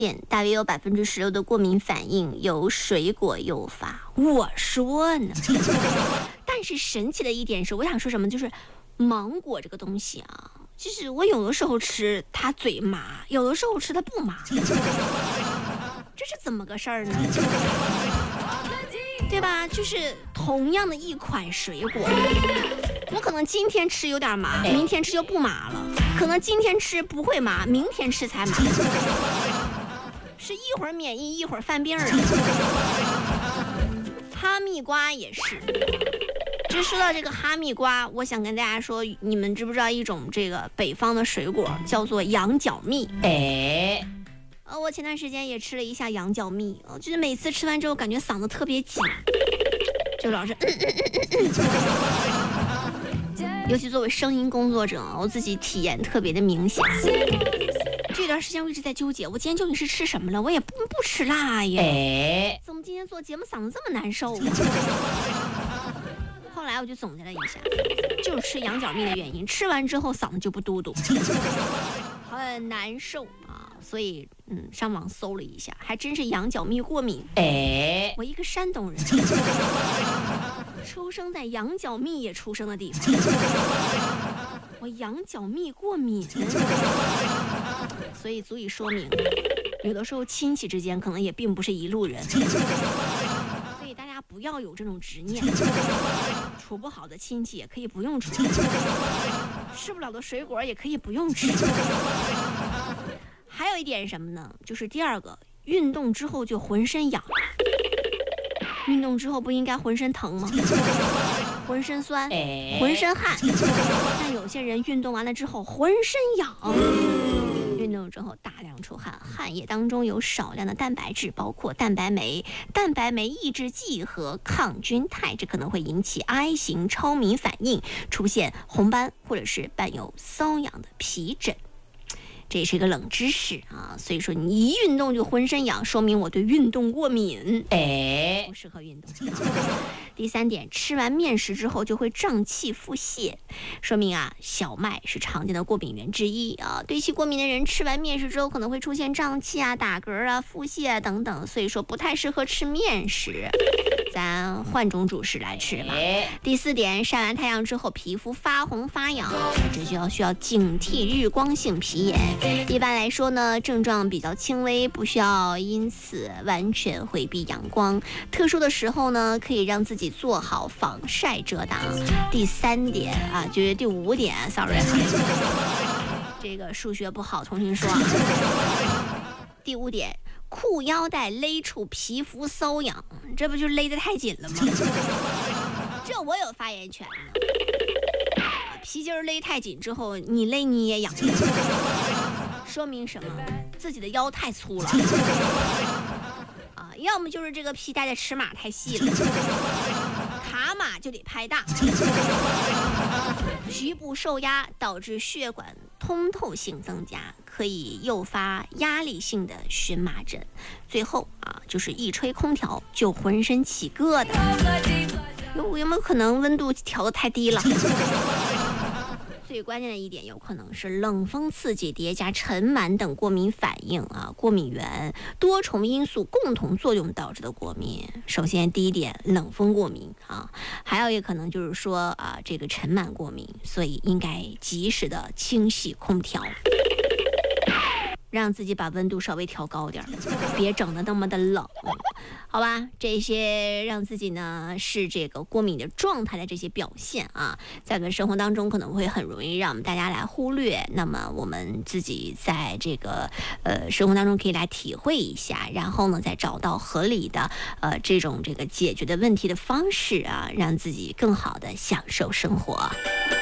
大约有16%的过敏反应由水果诱发。我说呢，但是神奇的一点是，我想说什么，就是芒果这个东西啊，就是我有的时候吃它嘴麻，有的时候吃它不麻，这是怎么个事儿呢？对吧？就是同样的一款水果，我可能今天吃有点麻，明天吃就不麻了；可能今天吃不会麻，明天吃才麻。是一会儿免疫一会儿犯病啊。哈密瓜也是。就说到这个哈密瓜，我想跟大家说，你们知不知道一种这个北方的水果叫做羊角蜜？我前段时间也吃了一下羊角蜜，就是每次吃完之后感觉嗓子特别紧，就老是尤其作为声音工作者，我自己体验特别的明显。这段时间我一直在纠结，我今天究竟是吃什么了？我也不吃辣耶，怎么今天做节目嗓子这么难受啊？后来我就总结了一下，就是吃羊角蜜的原因，吃完之后嗓子就不嘟嘟，很难受啊。所以上网搜了一下，还真是羊角蜜过敏。我一个山东人，出生在羊角蜜也出生的地方，我羊角蜜过敏，所以足以说明，有的时候亲戚之间可能也并不是一路人。所以大家不要有这种执念，处不好的亲戚也可以不用处，吃不了的水果也可以不用吃。还有一点什么呢？就是第二个，运动之后就浑身痒。运动之后不应该浑身疼吗？浑身酸，浑身汗。但有些人运动完了之后浑身痒。运动之后大量出汗，汗液当中有少量的蛋白质，包括蛋白酶。蛋白酶抑制剂和抗菌肽，这可能会引起 I 型超敏反应，出现红斑或者是伴有瘙痒的皮疹。这也是一个冷知识啊，所以说你一运动就浑身痒，说明我对运动过敏，不适合运动。第三点，吃完面食之后就会胀气腹泻，说明啊小麦是常见的过敏源之一啊。对其过敏的人吃完面食之后可能会出现胀气啊、打嗝啊、腹泻啊等等，所以说不太适合吃面食，咱换种主食来吃吧。第四点，晒完太阳之后皮肤发红发痒，这就需要警惕日光性皮炎。一般来说呢，症状比较轻微，不需要因此完全回避阳光。特殊的时候呢，可以让自己做好防晒遮挡。第三点啊，就是第五点 ，sorry， 这个数学不好，重新说啊。第五点，裤腰带勒处皮肤瘙痒，这不就勒得太紧了吗？这我有发言权呢。皮筋勒太紧之后，你勒你也痒，说明什么？自己的腰太粗了啊！要么就是这个皮带的尺码太细了，卡码就得拍大，局部受压导致血管通透性增加，可以诱发压力性的荨麻疹。最后啊，就是一吹空调就浑身起疙瘩，有没有可能温度调得太低了？最关键的一点，有可能是冷风刺激叠加尘螨等过敏反应啊，过敏源多重因素共同作用导致的过敏。首先第一点，冷风过敏啊，还有一个可能就是说啊，这个尘螨过敏，所以应该及时的清洗空调，让自己把温度稍微调高点，别整得那么的冷，好吧？这些让自己呢是这个过敏的状态的这些表现啊，在我们生活当中可能会很容易让我们大家来忽略。那么我们自己在这个生活当中可以来体会一下，然后呢再找到合理的这个解决的问题的方式啊，让自己更好的享受生活。